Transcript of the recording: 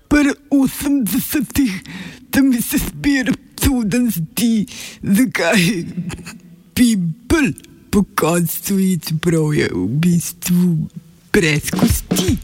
Pri 80-ih, da mi se zbira čuden zdi, zakaj Pimpel po koncu je, čeprav je v bistvu brez kosti.